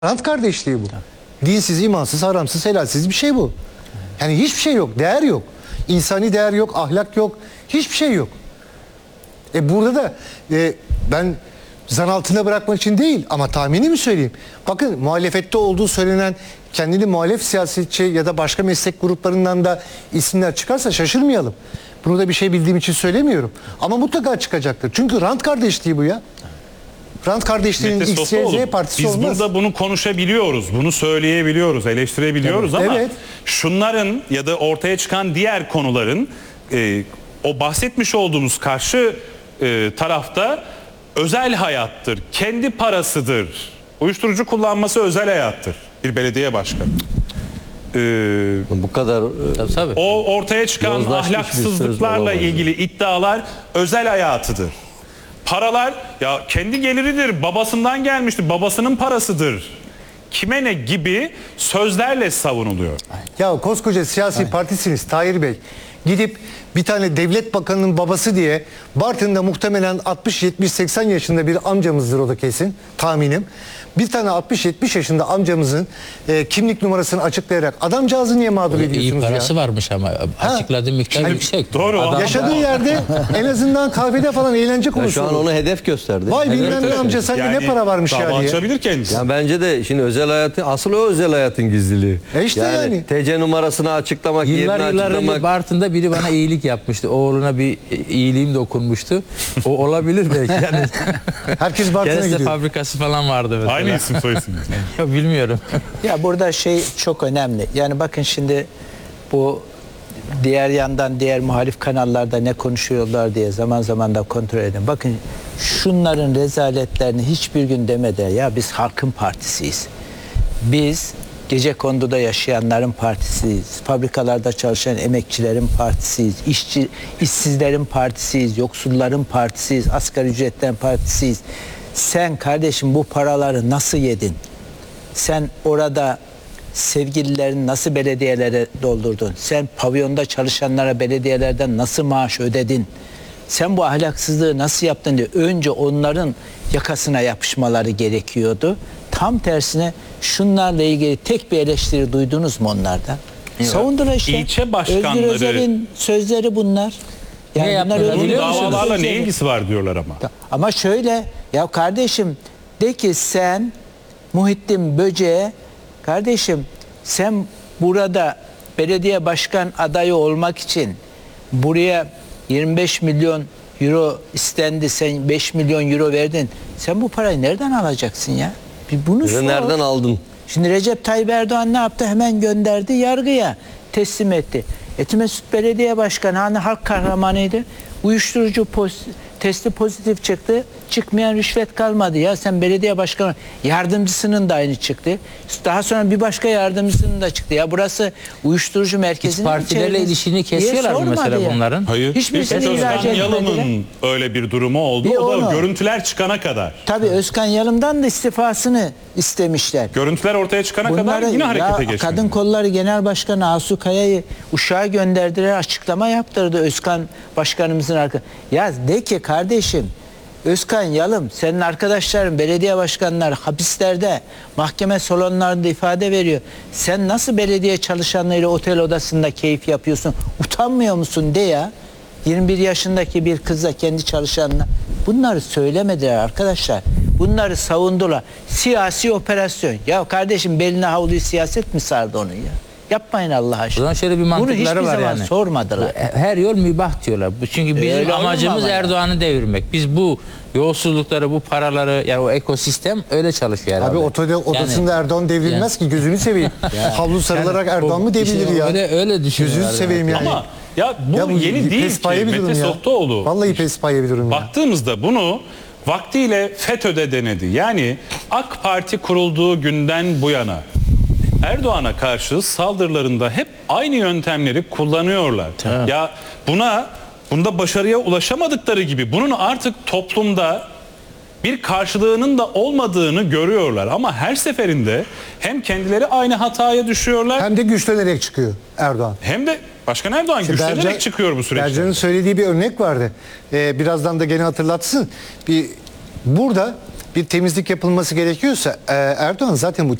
Rant kardeşliği bu. Dinsiz, imansız, haramsız, helalsiz bir şey bu. Yani hiçbir şey yok, değer yok. İnsani değer yok, ahlak yok, hiçbir şey yok. Burada da ben zan altında bırakmak için değil ama tahmini mi söyleyeyim? Bakın muhalefette olduğu söylenen kendini muhalef siyasetçi ya da başka meslek gruplarından da isimler çıkarsa şaşırmayalım. Bunu da bir şey bildiğim için söylemiyorum. Ama mutlaka çıkacaktır. Çünkü rant kardeşliği bu ya. Rant kardeşliğinin X, Y, Z partisi Biz olmaz. burada bunu konuşabiliyoruz, bunu söyleyebiliyoruz, eleştirebiliyoruz ama şunların ya da ortaya çıkan diğer konuların o bahsetmiş olduğumuz karşı tarafta özel hayattır, kendi parasıdır. Uyuşturucu kullanması özel hayattır bir belediye başkanı. Bu kadar Tabii. O ortaya çıkan yozlaşmış bir ahlaksızlıklarla söz ilgili iddialar özel hayatıdır. Paralar ya kendi geliridir, babasından gelmiştir, babasının parasıdır. Kime ne gibi sözlerle savunuluyor. Ya koskoca siyasi partisiniz Tahir Bey. Gidip bir tane devlet bakanının babası diye Bartın'da muhtemelen 60-70-80 yaşında bir amcamızdır o da kesin tahminim. Bir tane 60-70 yaşında amcamızın kimlik numarasını açıklayarak adamcağızı niye mağdur ediyorsunuz ya? İyi parası varmış ama açıkladığı miktar yüksek. Doğru. Adam Yaşadığı yerde en azından kahvede falan eğlence konusu şu an olur. onu hedef gösterdi. Vay bilmem ne amca sende ne para varmış ya dava diye. açabilir kendisi. Ya bence de şimdi özel hayatın asıl o özel hayatın gizliliği. İşte yani. TC numarasını açıklamak, yerini yıllar önce açıklamak. Bartın'da biri bana iyilik yapmıştı. Oğluna bir iyiliğim dokunmuştu. O olabilir belki. Yani Herkes Bartın'a Kendisi gidiyor. fabrikası falan vardı mesela. Aynı isim soy isim. Yok, bilmiyorum. Ya burada şey çok önemli. Yani bakın şimdi bu diğer yandan diğer muhalif kanallarda ne konuşuyorlar diye zaman zaman da kontrol edin. Bakın şunların rezaletlerini hiçbir gün demeden ya biz halkın partisiyiz. Biz gecekonduda yaşayanların partisiyiz. Fabrikalarda çalışan emekçilerin partisiyiz. İşsizlerin partisiyiz. Yoksulların partisiyiz. Asgari ücretten partisiyiz. Sen kardeşim bu paraları nasıl yedin? Sen orada sevgililerini nasıl belediyelere doldurdun? Sen pavyonda çalışanlara belediyelerden nasıl maaş ödedin? Sen bu ahlaksızlığı nasıl yaptın diye önce onların yakasına yapışmaları gerekiyordu. Tam tersine şunlarla ilgili tek bir eleştiri duydunuz mu onlardan? Savundular işte. İlçe başkanları- Özgür Özel'in sözleri bunlar. Ne bunlar yaptılar Özgür biliyor Bunun musunuz? Özel'in davalarla ne sözleri. ilgisi var diyorlar ama. Ama şöyle ya kardeşim de ki sen Muhittin Böce'ye kardeşim sen burada belediye başkan adayı olmak için buraya 25 milyon euro istendi, sen 5 milyon euro verdin. Sen bu parayı nereden alacaksın ya? Bir bunu sor. Nereden aldın? Şimdi Recep Tayyip Erdoğan ne yaptı? Hemen gönderdi yargıya teslim etti. Etimesgut Belediye Başkanı hani halk kahramanıydı. Uyuşturucu testi pozitif çıktı. Çıkmayan rüşvet kalmadı. Ya sen belediye başkanı yardımcısının da aynı çıktı. Daha sonra bir başka yardımcısının da çıktı. Ya burası uyuşturucu merkezinin Partilerle içerisinde. ilişkini Niye kesiyorlar mı sormadı mesela ya? bunların? Hayır. Hiçbirisini Bir tek ihraç Özkan etmediler. Yalım'ın öyle bir durumu oldu. Bir O da onu. görüntüler çıkana kadar. Tabii Özkan Yalım'dan da istifasını istemişler. Görüntüler ortaya çıkana kadar yine harekete geçmedi. Kadın Kolları Genel Başkanı Asu Kaya'yı Uşak'a gönderdiler, açıklama yaptırdı Özkan Başkanımızın arka. Ya de ki kardeşim Özkan Yalım senin arkadaşların belediye başkanları hapislerde mahkeme salonlarında ifade veriyor. Sen nasıl belediye çalışanlarıyla otel odasında keyif yapıyorsun? Utanmıyor musun de ya. 21 yaşındaki bir kızla kendi çalışanına. Bunları söylemediler arkadaşlar. Bunları savundular. Siyasi operasyon. Ya kardeşim beline havluyu siyaset mi sardı onu ya? Yapmayın Allah aşkına. Buradan şöyle bir Bunu mantıkları hiçbir var zaman yani. sormadılar. Her yol mübah diyorlar. Çünkü bizim Öyle olur mu amacımız ama ya? Erdoğan'ı devirmek. Biz bu yolsuzlukları, bu paraları, yani o ekosistem öyle çalışıyor herhalde. Abi odasında Erdoğan devrilmez ki gözünü seveyim. Havlu sarılarak Erdoğan mı devrilir işte ya? Öyle düşünüyorlar. Gözünü seveyim yani. Ama ya bu yeni değil ki pespaye bir durum Mete ya. Softoğlu. Vallahi pespaye bir durum ya. Baktığımızda bunu vaktiyle FETÖ'de denedi. Yani AK Parti kurulduğu günden bu yana Erdoğan'a karşı saldırılarında hep aynı yöntemleri kullanıyorlar. Evet. Ya bunda başarıya ulaşamadıkları gibi bunun artık toplumda bir karşılığının da olmadığını görüyorlar. Ama her seferinde hem kendileri aynı hataya düşüyorlar Hem de güçlenerek çıkıyor Erdoğan. hem de Başkan Erdoğan güçlenerek çıkıyor bu süreçte. Bercan'ın söylediği bir örnek vardı. Birazdan da gene hatırlatsın. Burada bir temizlik yapılması gerekiyorsa Erdoğan zaten bu